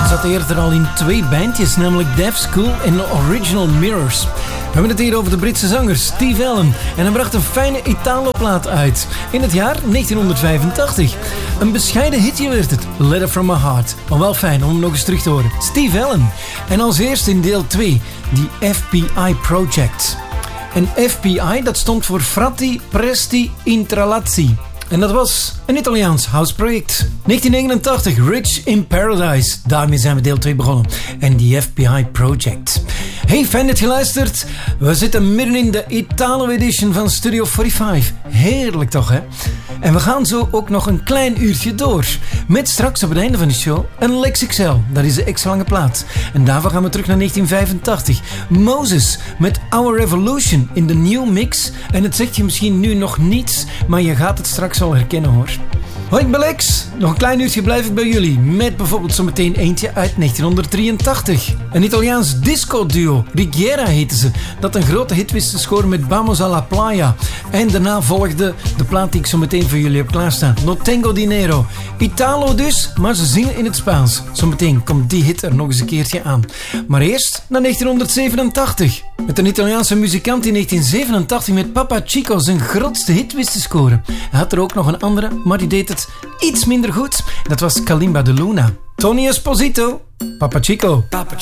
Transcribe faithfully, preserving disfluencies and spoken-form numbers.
zat eerder al in twee bandjes, namelijk Deaf School en Original Mirrors. We hebben het hier over de Britse zanger Steve Allen en hij bracht een fijne Italo-plaat uit in het jaar negentien vijfentachtig. Een bescheiden hitje werd het, Letter From My Heart. Maar wel fijn om hem nog eens terug te horen. Steve Allen. En als eerste in deel twee, die F B I Project. En F B I, dat stond voor Frati Presti Intralazzi. En dat was een Italiaans houseproject. negentien negenentachtig, Rich in Paradise. Daarmee zijn we deel twee begonnen. En die F B I Project. Hey, fijn dat je luistert. We zitten midden in de Italo edition van Studio vijfenveertig. Heerlijk toch, hè? En we gaan zo ook nog een klein uurtje door. Met straks op het einde van de show een Lex X L. Dat is de extra lange plaat. En daarvoor gaan we terug naar negentien vijfentachtig. Moses met Our Revolution in de New Mix. En het zegt je misschien nu nog niets, maar je gaat het straks al herkennen, hoor. Hoi, ik ben Lex. Nog een klein uurtje blijf ik bij jullie. Met bijvoorbeeld zometeen eentje uit negentien drieëntachtig. Een Italiaans disco-duo, Righiera heten ze, dat een grote hit wist te scoren met Vamos a la Playa. En daarna volgde de plaat die ik zo meteen voor jullie heb klaarstaan. No Tengo Dinero. Italo dus, maar ze zingen in het Spaans. Zometeen komt die hit er nog eens een keertje aan. Maar eerst naar negentien zevenentachtig. Met een Italiaanse muzikant in negentien zevenentachtig met Papa Chico zijn grootste hit wist te scoren. Hij had er ook nog een andere, maar die deed het iets minder goed. Dat was Kalimba de Luna. Tony Esposito, Papa Chico. Papa